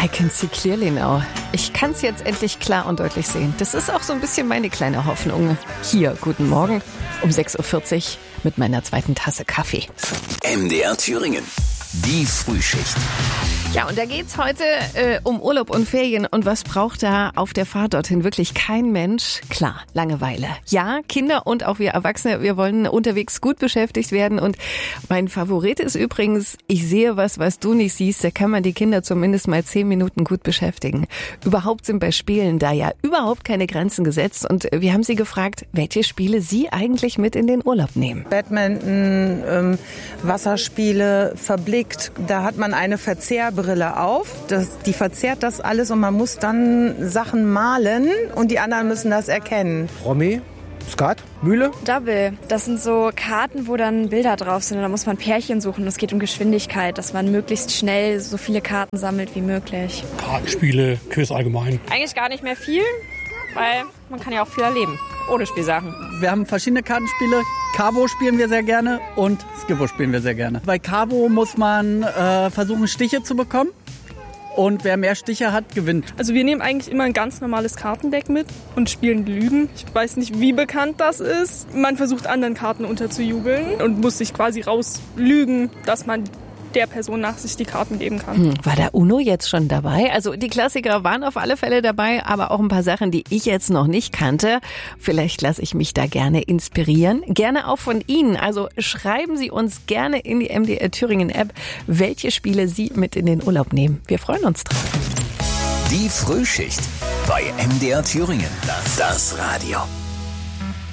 I can see clearly now. Ich kann es jetzt endlich klar und deutlich sehen. Das ist auch so ein bisschen meine kleine Hoffnung. Hier, guten Morgen, um 6.40 Uhr mit meiner zweiten Tasse Kaffee. MDR Thüringen, die Frühschicht. Ja, und da geht's heute um Urlaub und Ferien. Und was braucht da auf der Fahrt dorthin wirklich kein Mensch? Klar, Langeweile. Ja, Kinder und auch wir Erwachsene, wir wollen unterwegs gut beschäftigt werden. Und mein Favorit ist übrigens, ich sehe was du nicht siehst. Da kann man die Kinder zumindest mal 10 Minuten gut beschäftigen. Überhaupt sind bei Spielen da ja überhaupt keine Grenzen gesetzt. Und wir haben sie gefragt, welche Spiele sie eigentlich mit in den Urlaub nehmen. Badminton, Wasserspiele, verblickt. Da hat man eine Verzehrbrille auf. Die verzerrt das alles und man muss dann Sachen malen und die anderen müssen das erkennen. Romy, Skat, Mühle. Double. Das sind so Karten, wo dann Bilder drauf sind und da muss man Pärchen suchen. Es geht um Geschwindigkeit, dass man möglichst schnell so viele Karten sammelt wie möglich. Kartenspiele, Quiz allgemein. Eigentlich gar nicht mehr viel, weil man kann ja auch viel erleben. Ohne Spielsachen. Wir haben verschiedene Kartenspiele. Cabo spielen wir sehr gerne und Skippo spielen wir sehr gerne. Bei Cabo muss man versuchen, Stiche zu bekommen. Und wer mehr Stiche hat, gewinnt. Also wir nehmen eigentlich immer ein ganz normales Kartendeck mit und spielen Lügen. Ich weiß nicht, wie bekannt das ist. Man versucht, anderen Karten unterzujubeln und muss sich quasi rauslügen, dass man der Person nach sich die Karten geben kann. War der Uno jetzt schon dabei? Also die Klassiker waren auf alle Fälle dabei, aber auch ein paar Sachen, die ich jetzt noch nicht kannte. Vielleicht lasse ich mich da gerne inspirieren. Gerne auch von Ihnen. Also schreiben Sie uns gerne in die MDR Thüringen App, welche Spiele Sie mit in den Urlaub nehmen. Wir freuen uns drauf. Die Frühschicht bei MDR Thüringen. Das Radio.